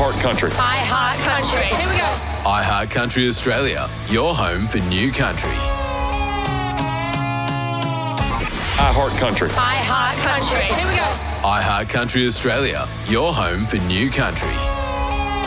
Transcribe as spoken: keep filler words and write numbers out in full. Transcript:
iHeart Country. iHeart Country. Here we go. iHeart Country Australia, your home for new country. iHeart Country. iHeart Country. Here we go. iHeart Country Australia, your home for new country.